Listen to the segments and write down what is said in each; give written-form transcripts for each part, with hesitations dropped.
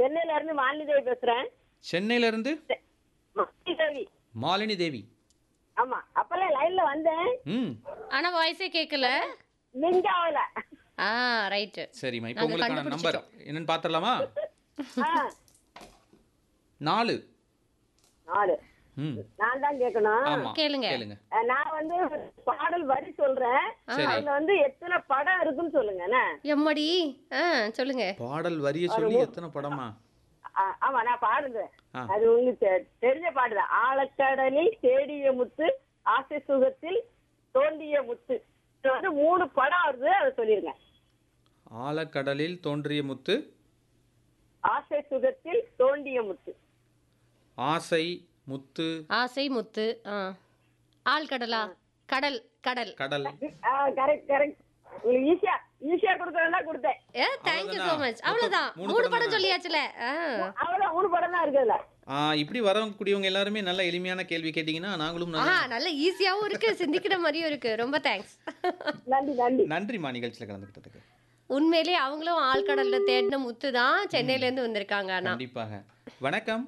சென்னையில இருந்து மாலினி தேவி பேசுறேன். சென்னையில இருந்து மாலினி தேவி. மாலினி தேவி. ஆமா, அப்பெல்லாம் லைன்ல வந்தேன். ம் ஆனா வாய்ஸே கேட்கல. நீங்க ஆகல. ரைட்டு. சரிம்மா, இப்போ நாங்க உங்களுக்கான நம்பர் கண்டுபிடிச்சிட்டோம். என்னன்னு பார்த்துடலாமா? ஆ, 4. 4. ம் நான் தான் கேட்கணும். ஆமா கேளுங்க. கேளுங்க. நான் வந்து பாடல் வரி சொல்றேன். சரி. அதுல வந்து எத்தனை படம் இருக்குன்னு சொல்லுங்க என்ன? எம்மடி. சொல்லுங்க. பாடல் வரிய சொல்லி எத்தனை படமா? ஆமா, நான் பாடுறேன். ஆ. அது உங்களுக்கு தெரிஞ்ச பாட்டுதான். ஆழக்கடலில் தேடிய முத்து, ஆசை சுகத்தில் தோண்டிய முத்து. இது வந்து 3 படம் வருது, அதை சொல்லிருங்க. ஆழக்கடலில் தோன்றிய முத்து, ஆசை சுகத்தில் தோண்டிய முத்து. ஆசை முத்து, ஆசை முத்து. ஆழ்கடலா? கடல் கடல். கடல். Correct correct. உங்களுக்கு ஈஸியா கொடுக்கறதா கொடுத்தேன். Thank you so much. அவ்வளவுதான். மூணு 3 படம் படம் தானே? சொல்லியாச்சுல. அவ்வளவுதான், 3 படம் தான் இருக்குதுல. இப்படி வரக்கூடியவங்க எல்லாருமே நல்ல எளிமையான கேள்வி கேட்டீங்கன்னா நாங்களும் நல்ல நல்ல ஈஸியாவும் இருக்கு, சிந்திக்கிற மாதிரியும் இருக்கு. ரொம்ப தேங்க்ஸ். நன்றி நன்றி. நன்றிம்மா நிகழ்ச்சியில் கலந்துக்கிட்டதுக்கு. உண்மையிலேயே அவங்களும் ஆழ்கடல்ல தேடின முத்து தான். சென்னையில இருந்து வந்திருக்காங்க. ஆனா கண்டிப்பாக. வணக்கம்.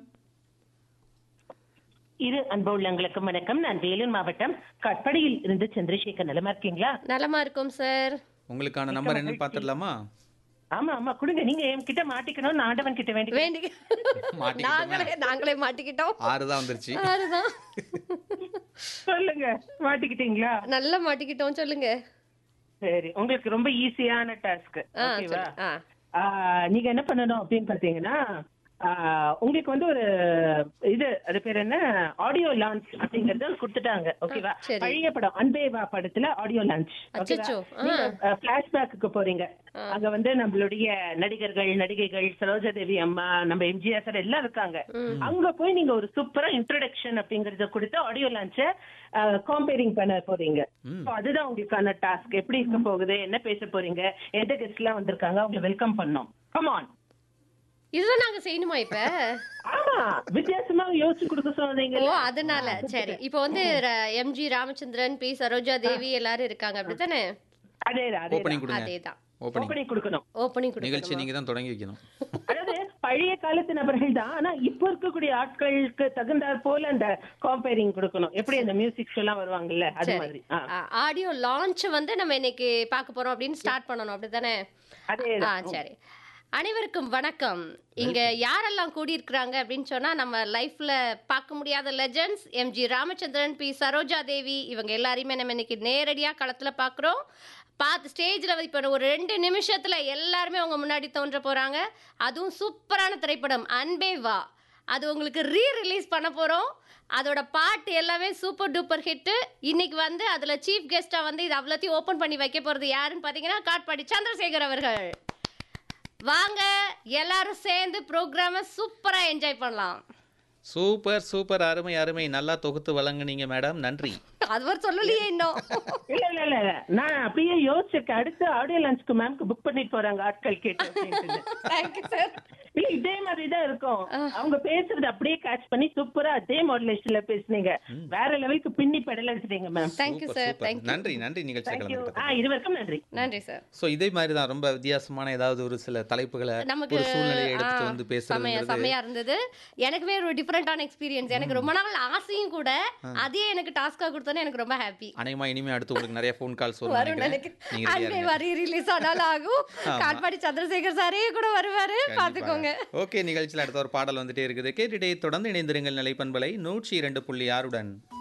இரு அன்பு உள்ளங்களுக்கு வணக்கம். நான் வேலூர் மாவட்டம் கட்படியில் இருந்து சந்திரசேகர். நலமா இருக்கீங்களா? நலமா இருக்கும் சார். உங்களுக்கான நம்பர் என்னன்னு பார்த்துடலாமா? ஆமா ஆமா கொடுங்க. நீங்க என்கிட்ட மாட்டிக்கணும், நான் ஆண்டவன் கிட்ட வேண்டி மாட்டிக்கிட்டோமா? நாங்களே மாட்டிக்கிட்டோம். 6 தான் வந்துருச்சு. அதுதான். சொல்லுங்க. மாட்டிக்கிட்டீங்களா? நல்லா மாட்டிக்கிட்டோம். சொல்லுங்க. சரி, உங்களுக்கு ரொம்ப ஈஸியான டாஸ்க். ஓகேவா? சொல்லு. நீங்க என்ன பண்ணணும் அப்படின்னு பாத்தீங்கன்னா, உங்களுக்கு வந்து ஒரு அது பேர் என்ன, ஆடியோ லான்ச் அப்படிங்கறது கொடுத்துட்டாங்க. ஓகேவா? சரி. பழைய படம் அன்பேவா படத்துல ஆடியோ லான்ச். அச்சச்சோ. பிளாஷ்பேக்கு போறீங்க. அங்க வந்து நம்மளுடைய நடிகர்கள் நடிகைகள் சரோஜா தேவி அம்மா, நம்ம எம்ஜிஆர் சார் எல்லாம் இருக்காங்க. அங்க போய் நீங்க ஒரு சூப்பரா இன்ட்ரோடக்ஷன் அப்படிங்கறத கொடுத்து ஆடியோ லான்ச்ச கம்பேரிங் பண்ண போறீங்க. So அதுதான் உங்களுக்கான டாஸ்க். எப்படி இருக்க போகுது, என்ன பேச போறீங்க, எந்த கெஸ்ட் எல்லாம் வந்திருக்காங்க, அவங்களை வெல்கம் பண்ணோம். Come on. இதுதான் நாங்க செய்யணுமா இப்ப? ஆமா, வித்தியாசமா யோசிச்சு கொடுக்க சொன்னீங்க. அதனால சரி. இப்போ வந்து எம்ஜி ராமச்சந்திரன், பி சரோஜா தேவி எல்லாரும் இருக்காங்க, அப்படித்தானே? அதேதான் ஓப்பனிங் கொடுங்க. அதேதான். ஓப்பனிங் கொடுக்கணும். ஓப்பனிங் நிகழ்ச்சி கொடுக்கணும். நீங்க தான் தொடங்கி வைக்கணும். அதாவது பழைய காலத்து நபர்கள் தான், ஆனா இப்ப இருக்கக்கூடிய ஆட்களுக்கு தகுந்தாற் போல அந்த கம்பேரிங் கொடுக்கணும். எப்படி அந்த மியூசிக் எல்லாம் வருவாங்கல்ல, அது மாதிரி. ஆடியோ லான்ச் வந்து நம்ம இன்னைக்கு பார்க்க போறோம் அப்படின்னு ஸ்டார்ட் பண்ணணும், அப்படித்தானே? அதேதான். சரி. அனைவருக்கும் வணக்கம். இங்க யாரெல்லாம் கூடியிருக்கிறாங்க அப்படின்னு சொன்னா, நம்ம லைஃப்ல பார்க்க முடியாத legends MG Ramachandran, B Saroja Devi, இவங்க எல்லாரையுமே நம்ம இன்னைக்கு நேரடியா களத்துல பாக்குறோம். பார்த்து ஸ்டேஜ்ல இப்போ ஒரு 2 நிமிஷத்துல எல்லாருமே அவங்க முன்னாடி தோன்ற போறாங்க. அதுவும் சூப்பரான திரைப்படம் அன்பே வா. அது உங்களுக்கு ரிலீஸ் பண்ண போறோம். அதோட பாட்டு எல்லாமே சூப்பர் டூப்பர் ஹிட். இன்னைக்கு வந்து அதுல சீஃப் கெஸ்டா வந்து இது அவ்வளோத்தையும் ஓபன் பண்ணி வைக்க போறது யாருன்னு பாத்தீங்கன்னா, காட்பாடி சந்திரசேகர் அவர்கள். வாங்க, எல்லாரும் சேர்ந்து ப்ரோக்ராம சூப்பரா என்ஜாய் பண்ணலாம். சூப்பர் சூப்பர், அருமை அருமை, நல்லா தொகுத்து வழங்குனீங்க மேடம். நன்றி. அதுவரை சொல்லலையே இன்னும். இல்ல நான் அப்படியே யோசிச்சிருக்கேன். அடுத்து ஆடியோ லான்ச்க்கு மேம்க்கு புக் பண்ணிட்டு போறாங்க ஆட்கள் கேட்டு. Thank you sir. இல்ல, இதே மாதிரிதான் இருக்கும். அவங்க பேசுறது அப்படியே கேட்ச் பண்ணி சூப்பரா அதே மாடுலேஷன்ல பேசுனீங்க. வேற லெவலுக்கு பின்னி பெடல் எடுத்துட்டீங்க ma'am. Thank you super, sir. Super. Thank you. நன்றி நன்றி நிகழ்ச்சியில் தேங்க்யூ. கலந்துக்கிட்டதுக்கு. இருவருக்கும் நன்றி. நன்றி சார். ஸோ இதே மாதிரி தான் ரொம்ப வித்தியாசமான ஏதாவது ஒரு சில தலைப்புகளை நமக்கு ஒரு சூழ்நிலையை எடுத்துட்டு வந்து பேசுறது செமையா இருந்தது. எனக்குமே ஒரு டிஃபரெண்டான எக்ஸ்பீரியன்ஸ். எனக்கு ரொம்ப நாள் ஆசையும் கூட. அதே எனக்கு டாஸ்கா கொடுத்தோன்னே எனக்கு ரொம்ப ஹாப்பி. அநேகமா இனிமே அடுத்து உங்களுக்கு நிறைய ஃபோன் கால்ஸ் வரும் வரும். நினைக்கிறேன். அன்பே வரி ரிலீஸ் ஆனாலும் ஆகும். காட்பாடி சந்திரசேகர் சாரே கூட வருவாரு, பாத்துக்கோங்க. ஓகே, நிகழ்ச்சியில் அடுத்த ஒரு பாடல் வந்துட்டே இருக்குது. கேட்டுட்டே தொடர்ந்து இணைந்திருங்கள் நிலைப்பண்பலை 102.6 உடன்.